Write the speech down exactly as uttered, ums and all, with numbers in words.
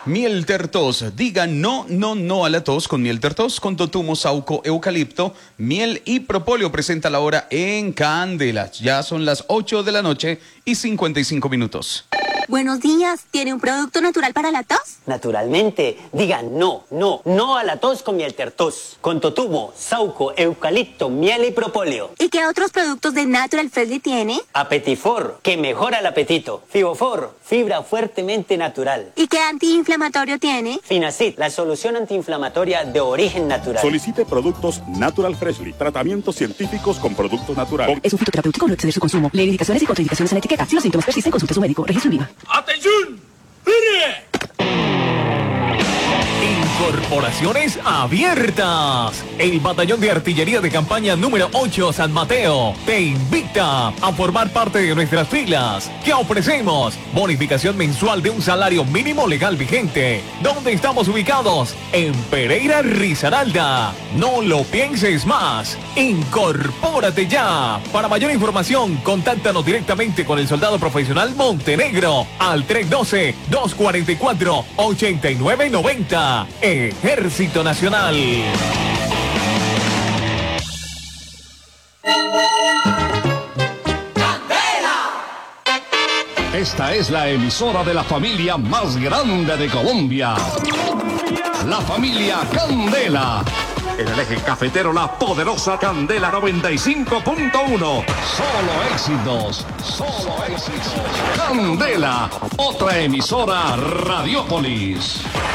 Miel Tertos. Diga no, no, no a la tos con Miel Tertos, con totumo, sauco, eucalipto, miel y propóleo. Presenta la hora en Candela. Ya son las ocho de la noche y cincuenta y cinco minutos. Buenos días. ¿Tiene un producto natural para la tos? Naturalmente. Diga no, no, no a la tos con Miel Tertos. Con totumo, sauco, eucalipto, miel y propóleo. ¿Y qué otros productos de Natural Freshly tiene? Apetifor, que mejora el apetito. Fibofor, fibra fuertemente natural. ¿Y qué antiinflamatorio tiene? Finacid, la solución antiinflamatoria de origen natural. Solicite productos Natural Freshly. Tratamientos científicos con productos naturales. Es un fitoterapéutico, no exceder su consumo. Lee indicaciones y contraindicaciones en la etiqueta. Si los síntomas persisten, consulte a su médico. Registro en IVA. ¡Atención! ¡Mire! Incorporaciones abiertas. El Batallón de Artillería de Campaña número ocho San Mateo te invita a formar parte de nuestras filas, que ofrecemos bonificación mensual de un salario mínimo legal vigente. ¿Dónde estamos ubicados? En Pereira Risaralda. No lo pienses más. Incorpórate ya. Para mayor información, contáctanos directamente con el soldado profesional Montenegro al tres uno dos, dos cuatro cuatro, ocho nueve nueve cero. Ejército Nacional. Esta es la emisora de la familia más grande de Colombia. La familia Candela. En el eje cafetero, la poderosa Candela noventa y cinco punto uno. Solo éxitos, solo éxitos. Candela, otra emisora Radiópolis.